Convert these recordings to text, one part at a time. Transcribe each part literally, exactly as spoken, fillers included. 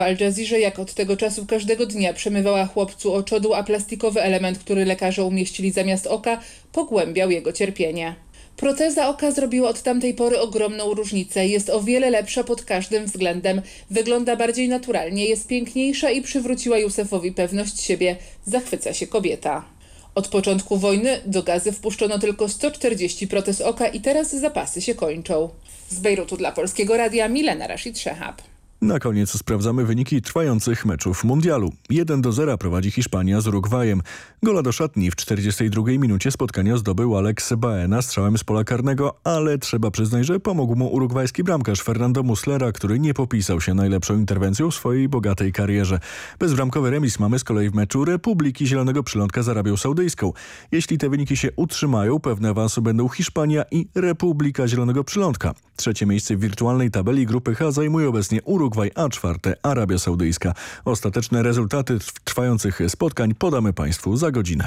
W Al Jazeerze jak od tego czasu każdego dnia przemywała chłopcu oczodu, a plastikowy element, który lekarze umieścili zamiast oka, pogłębiał jego cierpienie. Proteza oka zrobiła od tamtej pory ogromną różnicę. Jest o wiele lepsza pod każdym względem. Wygląda bardziej naturalnie, jest piękniejsza i przywróciła Józefowi pewność siebie. Zachwyca się kobieta. Od początku wojny do Gazy wpuszczono tylko sto czterdzieści protez oka i teraz zapasy się kończą. Z Bejrutu dla Polskiego Radia Milena Rashid Szehab. Na koniec sprawdzamy wyniki trwających meczów mundialu. jeden do zera prowadzi Hiszpania z Urugwajem. Gola do szatni w czterdziestej drugiej minucie spotkania zdobył Alex Baena strzałem z pola karnego, ale trzeba przyznać, że pomógł mu urugwajski bramkarz Fernando Muslera, który nie popisał się najlepszą interwencją w swojej bogatej karierze. Bezbramkowy remis mamy z kolei w meczu Republiki Zielonego Przylądka z Arabią Saudyjską. Jeśli te wyniki się utrzymają, pewne awansu będą Hiszpania i Republika Zielonego Przylądka. Trzecie miejsce w wirtualnej tabeli grupy H zajmuje obecnie Urugwaj, a czwarte Arabia Saudyjska. Ostateczne rezultaty trwających spotkań podamy Państwu za godzinę.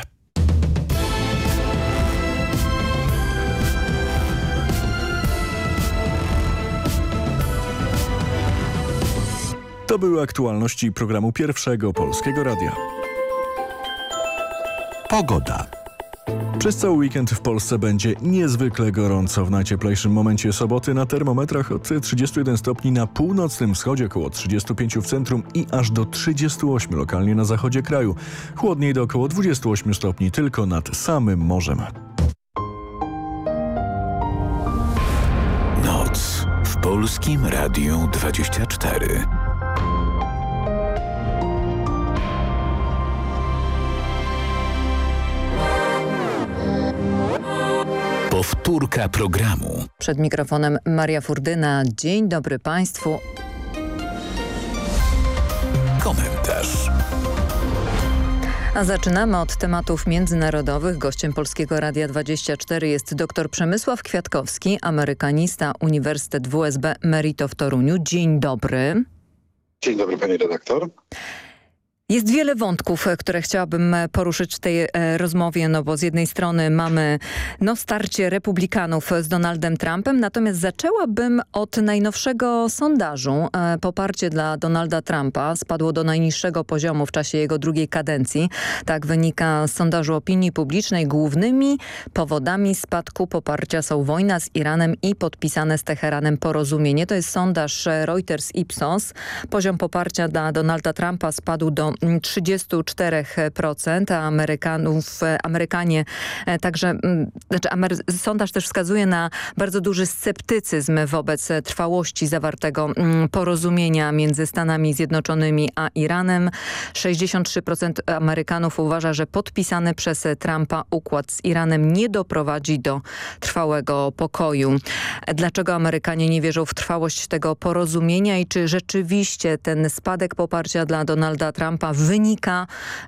To były aktualności programu Pierwszego Polskiego Radia. Pogoda. Przez cały weekend w Polsce będzie niezwykle gorąco. W najcieplejszym momencie soboty na termometrach od trzydziestu jeden stopni na północnym wschodzie, około trzydziestu pięciu w centrum i aż do trzydziestu ośmiu lokalnie na zachodzie kraju. Chłodniej do około dwudziestu ośmiu stopni tylko nad samym morzem. Noc w Polskim Radiu dwadzieścia cztery. Powtórka programu. Przed mikrofonem Maria Furdyna. Dzień dobry Państwu. Komentarz. A zaczynamy od tematów międzynarodowych. Gościem Polskiego Radia dwadzieścia cztery jest dr Przemysław Kwiatkowski, amerykanista, Uniwersytet W S B Merito w Toruniu. Dzień dobry. Dzień dobry pani redaktor. Jest wiele wątków, które chciałabym poruszyć w tej rozmowie, no bo z jednej strony mamy no, starcie republikanów z Donaldem Trumpem, natomiast zaczęłabym od najnowszego sondażu. Poparcie dla Donalda Trumpa spadło do najniższego poziomu w czasie jego drugiej kadencji. Tak wynika z sondażu opinii publicznej. Głównymi powodami spadku poparcia są wojna z Iranem i podpisane z Teheranem porozumienie. To jest sondaż Reuters-Ipsos. Poziom poparcia dla Donalda Trumpa spadł do trzydziestu czterech procent, a Amerykanów, Amerykanie także, znaczy Amery sondaż też wskazuje na bardzo duży sceptycyzm wobec trwałości zawartego porozumienia między Stanami Zjednoczonymi a Iranem. sześćdziesiąt trzy procent Amerykanów uważa, że podpisany przez Trumpa układ z Iranem nie doprowadzi do trwałego pokoju. Dlaczego Amerykanie nie wierzą w trwałość tego porozumienia i czy rzeczywiście ten spadek poparcia dla Donalda Trumpa wynika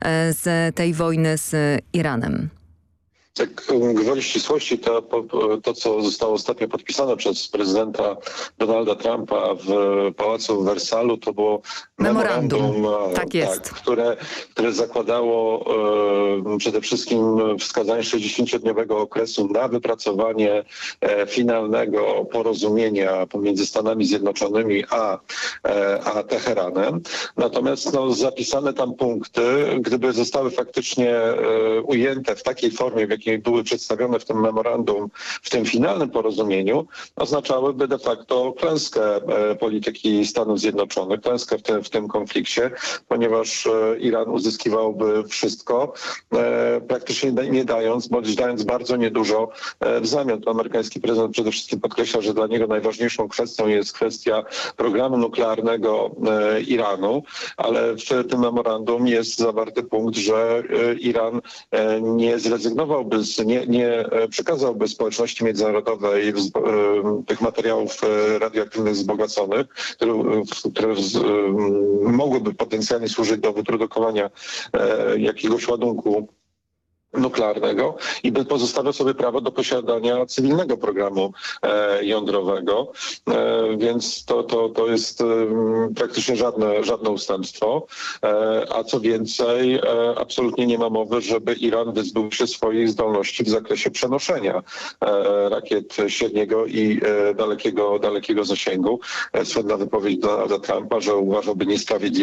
z tej wojny z Iranem? Tak, gwoli ścisłości, to, to, co zostało ostatnio podpisane przez prezydenta Donalda Trumpa w Pałacu w Wersalu, to było memorandum, memorandum tak jest. Tak, które, które zakładało e, przede wszystkim wskazanie sześćdziesięciodniowego okresu na wypracowanie e, finalnego porozumienia pomiędzy Stanami Zjednoczonymi a, e, a Teheranem. Natomiast no, zapisane tam punkty, gdyby zostały faktycznie e, ujęte w takiej formie, w jakiej były przedstawione w tym memorandum, w tym finalnym porozumieniu, oznaczałyby de facto klęskę e, polityki Stanów Zjednoczonych, klęskę w tym, w tym konflikcie, ponieważ e, Iran uzyskiwałby wszystko, e, praktycznie nie dając, bądź dając bardzo niedużo e, w zamian. To amerykański prezydent przede wszystkim podkreśla, że dla niego najważniejszą kwestią jest kwestia programu nuklearnego e, Iranu, ale w tym memorandum jest zawarty punkt, że e, Iran e, nie zrezygnowałby Nie, nie przekazałby społeczności międzynarodowej w, e, tych materiałów e, radioaktywnych wzbogaconych, które, które z, e, mogłyby potencjalnie służyć do wyprodukowania e, jakiegoś ładunku nuklearnego i by pozostawiał sobie prawo do posiadania cywilnego programu e, jądrowego, e, więc to, to, to jest e, praktycznie żadne, żadne ustępstwo, e, a co więcej e, absolutnie nie ma mowy, żeby Iran wyzbył się swoich zdolności w zakresie przenoszenia e, rakiet średniego i e, dalekiego, dalekiego zasięgu. E, słynna wypowiedź Donalda Trumpa, że uważałby niesprawiedliwe